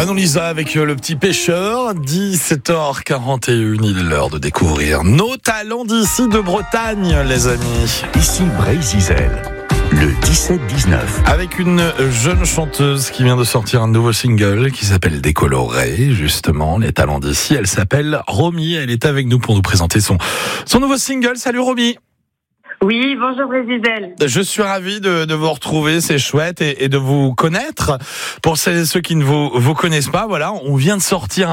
Manon Lisa avec le petit pêcheur, 17h41, il est l'heure de découvrir nos talents d'ici de Bretagne, les amis. Ici Brésil, le 17-19. Avec une jeune chanteuse qui vient de sortir un nouveau single qui s'appelle Décoloré, justement, les talents d'ici. Elle s'appelle Romy, elle est avec nous pour nous présenter son nouveau single. Salut Romy. Oui, bonjour Brésil. Je suis ravi de vous retrouver, c'est chouette, et de vous connaître. Pour celles et ceux qui ne vous connaissent pas, voilà, on vient de sortir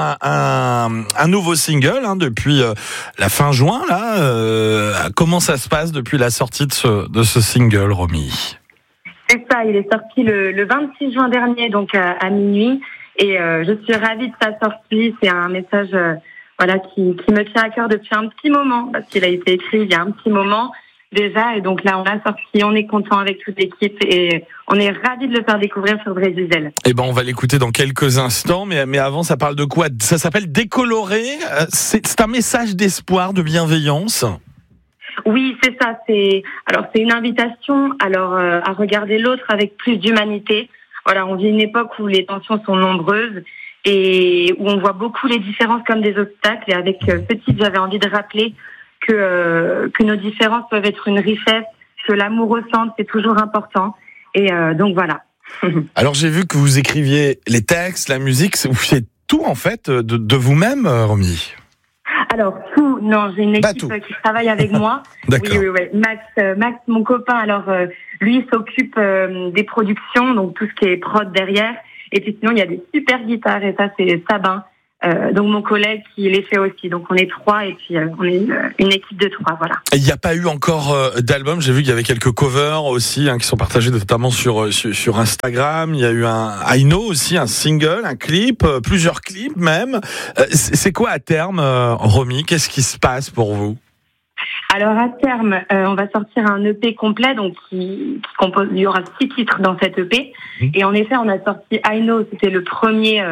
un nouveau single depuis la fin juin. Là, comment ça se passe depuis la sortie de ce single, Romy? C'est ça, il est sorti le 26 juin dernier, donc à minuit, et je suis ravie de sa sortie. C'est un message qui me tient à cœur depuis un petit moment, parce qu'il a été écrit il y a un petit moment déjà, et donc là on l'a sorti, on est content avec toute l'équipe et on est ravis de le faire découvrir sur Brésil. Eh ben on va l'écouter dans quelques instants, mais avant ça parle de quoi? Ça s'appelle Décoloré, c'est un message d'espoir, de bienveillance. Oui, c'est ça, c'est une invitation à regarder l'autre avec plus d'humanité. Voilà, on vit une époque où les tensions sont nombreuses et où on voit beaucoup les différences comme des obstacles, et avec ce titre, j'avais envie de rappeler que nos différences peuvent être une richesse, que l'amour au centre, c'est toujours important. Et donc voilà. Alors j'ai vu que vous écriviez les textes, la musique, vous faites tout en fait de vous-même, Romy. Alors tout, non, j'ai une équipe qui travaille avec moi. D'accord. Oui. Max, mon copain, lui il s'occupe des productions, donc tout ce qui est prod derrière. Et puis sinon il y a des super guitares, et ça c'est Sabin. Donc mon collègue qui les fait aussi. Donc on est 3 et puis on est une équipe de 3, voilà. Il n'y a pas eu encore d'album. J'ai vu qu'il y avait quelques covers aussi qui sont partagés notamment sur Instagram. Il y a eu un Aino aussi, un single, un clip, plusieurs clips même. C'est quoi à terme, Romy? Qu'est-ce qui se passe pour vous? Alors à terme, on va sortir un EP complet, donc qui compose. Il y aura 6 titres dans cet EP. Et en effet, on a sorti I Know, c'était le premier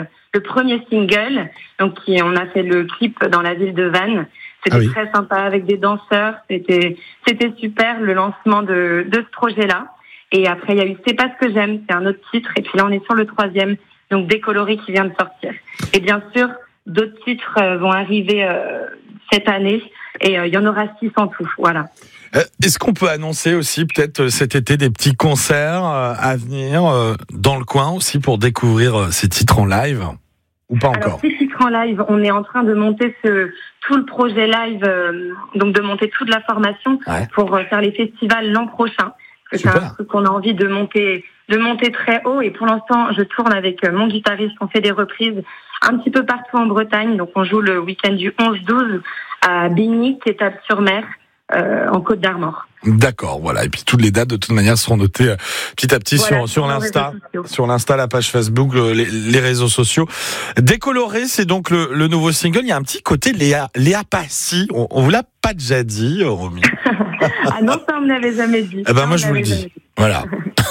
single. Donc on a fait le clip dans la ville de Vannes. C'était très sympa avec des danseurs. C'était super le lancement de ce projet-là. Et après, il y a eu C'est pas ce que j'aime, c'est un autre titre. Et puis là, on est sur le 3e, donc Décoloré qui vient de sortir. Et bien sûr, d'autres titres vont arriver cette année. Et il y en aura 6 en tout, voilà. Est-ce qu'on peut annoncer aussi peut-être cet été des petits concerts à venir dans le coin aussi pour découvrir ces titres en live, ou pas encore? Alors, ces titres en live, on est en train de monter tout le projet live, donc de monter toute la formation pour faire les festivals l'an prochain. C'est un truc qu'on a envie de monter très haut, et pour l'instant je tourne avec mon guitariste, on fait des reprises un petit peu partout en Bretagne, donc on joue le week-end du 11-12 à Bigny, Étape-sur-Mer, en Côte d'Armor. D'accord, voilà. Et puis toutes les dates de toute manière seront notées petit à petit sur l'Insta, la page Facebook, les réseaux sociaux. Décoloré, c'est donc le nouveau single. Il y a un petit côté Léa Passy. On vous l'a pas déjà dit, Romy? Ah non, ça on me l'avait jamais dit. Eh ben moi je vous le dis. Voilà.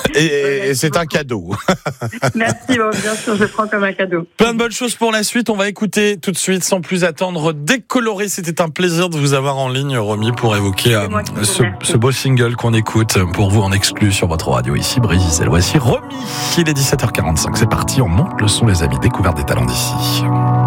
Et c'est un cadeau. Merci, bien sûr, je prends comme un cadeau. Plein de bonnes choses pour la suite. On va écouter tout de suite, sans plus attendre, Décoloré. C'était un plaisir de vous avoir en ligne, Romy, pour évoquer ce beau single qu'on écoute pour vous en exclu sur votre radio ici, Brésil. Voici Romy. Il est 17h45. C'est parti, on monte le son, les amis. Découverte des talents d'ici.